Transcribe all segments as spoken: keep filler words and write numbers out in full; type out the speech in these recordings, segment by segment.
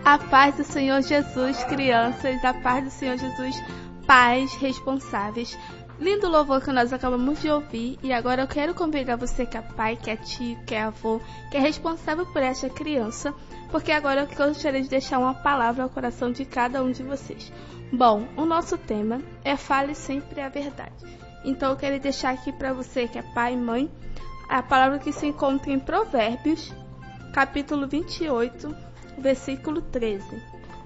A paz do Senhor Jesus, crianças, a paz do Senhor Jesus, pais responsáveis. Lindo louvor que nós acabamos de ouvir, e agora eu quero convidar você que é pai, que é tio, que é avô, que é responsável por esta criança, porque agora eu gostaria de deixar uma palavra ao coração de cada um de vocês. Bom, o nosso tema é Fale Sempre a Verdade. Então eu quero deixar aqui para você que é pai e mãe, a palavra que se encontra em Provérbios, capítulo vinte e oito, versículo treze.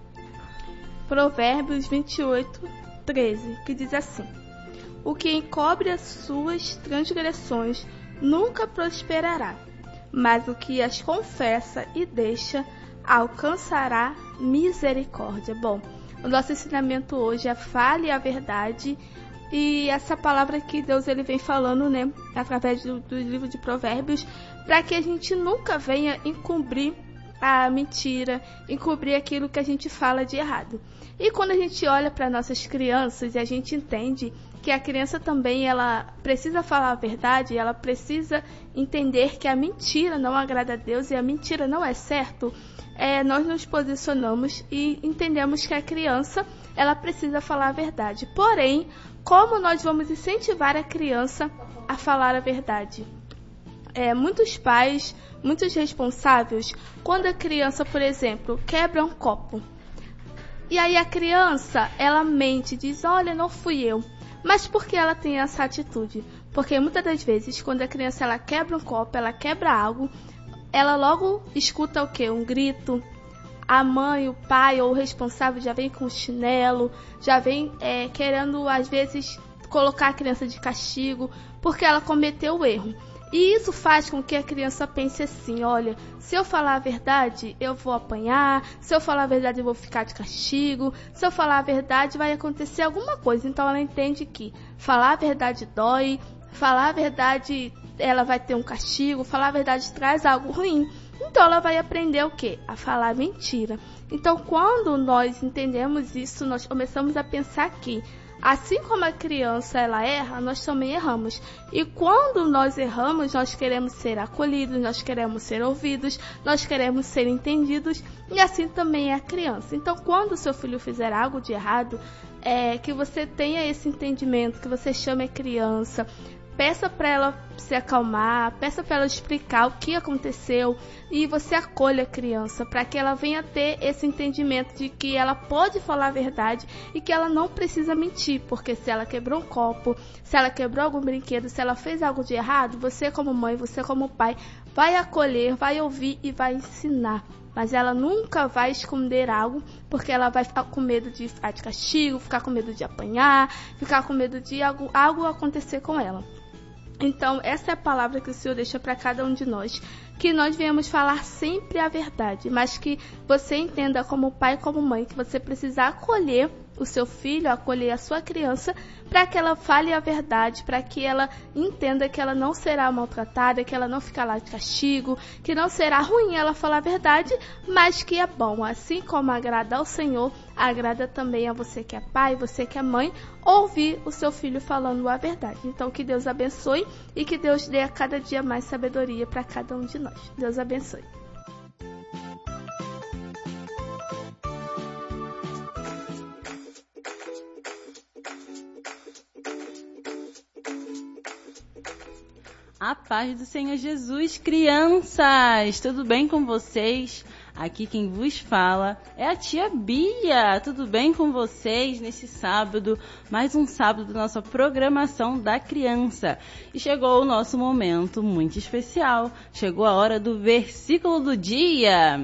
Provérbios vinte e oito, treze, que diz assim: o que encobre as suas transgressões nunca prosperará, mas o que as confessa e deixa alcançará misericórdia. Bom, o nosso ensinamento hoje é fale a verdade, e essa palavra que Deus ele vem falando, né, através do, do livro de Provérbios, para que a gente nunca venha encobrir a mentira, encobrir aquilo que a gente fala de errado. E quando a gente olha para nossas crianças e a gente entende que a criança também ela precisa falar a verdade, ela precisa entender que a mentira não agrada a Deus e a mentira não é certo, é, nós nos posicionamos e entendemos que a criança ela precisa falar a verdade. Porém, como nós vamos incentivar a criança a falar a verdade? É, muitos pais, muitos responsáveis, quando a criança, por exemplo, quebra um copo, e aí a criança, ela mente, diz, olha, não fui eu. Mas por que ela tem essa atitude? Porque muitas das vezes, quando a criança ela quebra um copo, ela quebra algo, ela logo escuta o quê? Um grito. A mãe, o pai ou o responsável já vem com o chinelo, já vem é, querendo, às vezes, colocar a criança de castigo, porque ela cometeu o erro. E isso faz com que a criança pense assim, olha, se eu falar a verdade, eu vou apanhar, se eu falar a verdade, eu vou ficar de castigo, se eu falar a verdade, vai acontecer alguma coisa. Então ela entende que falar a verdade dói, falar a verdade, ela vai ter um castigo, falar a verdade traz algo ruim. Então ela vai aprender o quê? A falar mentira. Então quando nós entendemos isso, nós começamos a pensar que assim como a criança ela erra, nós também erramos. E quando nós erramos, nós queremos ser acolhidos, nós queremos ser ouvidos, nós queremos ser entendidos, e assim também é a criança. Então, quando o seu filho fizer algo de errado, é, que você tenha esse entendimento, que você chame a criança, peça para ela se acalmar, peça para ela explicar o que aconteceu e você acolha a criança para que ela venha ter esse entendimento de que ela pode falar a verdade e que ela não precisa mentir, porque se ela quebrou um copo, se ela quebrou algum brinquedo, se ela fez algo de errado, você como mãe, você como pai, vai acolher, vai ouvir e vai ensinar. Mas ela nunca vai esconder algo, porque ela vai ficar com medo de ficar de castigo, ficar com medo de apanhar, ficar com medo de algo, algo acontecer com ela. Então, essa é a palavra que o Senhor deixa para cada um de nós, que nós venhamos falar sempre a verdade, mas que você entenda como pai e como mãe que você precisa acolher o seu filho, acolher a sua criança, para que ela fale a verdade, para que ela entenda que ela não será maltratada, que ela não ficará de castigo, que não será ruim ela falar a verdade, mas que é bom. Assim como agrada ao Senhor, agrada também a você que é pai, você que é mãe, ouvir o seu filho falando a verdade. Então, que Deus abençoe e que Deus dê a cada dia mais sabedoria para cada um de nós. Deus abençoe. A paz do Senhor Jesus, crianças! Tudo bem com vocês? Aqui quem vos fala é a tia Bia. Tudo bem com vocês nesse sábado? Mais um sábado da nossa programação da criança. E chegou o nosso momento muito especial. Chegou a hora do versículo do dia.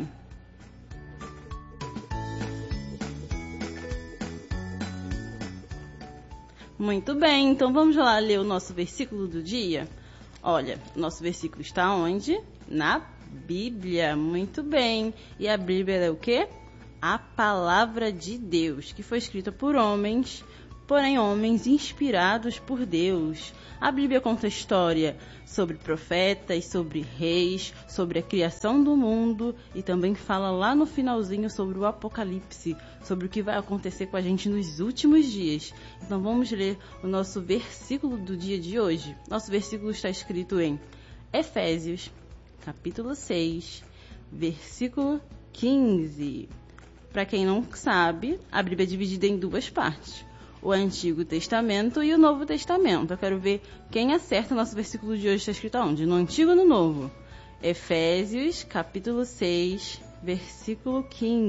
Muito bem, então vamos lá ler o nosso versículo do dia? Olha, nosso versículo está onde? Na Bíblia. Muito bem. E a Bíblia é o quê? A palavra de Deus, que foi escrita por homens, porém homens inspirados por Deus. A Bíblia conta história sobre profetas, sobre reis, sobre a criação do mundo e também fala lá no finalzinho sobre o Apocalipse, sobre o que vai acontecer com a gente nos últimos dias. Então vamos ler o nosso versículo do dia de hoje. Nosso versículo está escrito em Efésios, capítulo seis, versículo quinze. Para quem não sabe, a Bíblia é dividida em duas partes. O Antigo Testamento e o Novo Testamento. Eu quero ver quem acerta. O nosso versículo de hoje está escrito aonde? No Antigo ou no Novo? Efésios, capítulo seis, versículo quinze.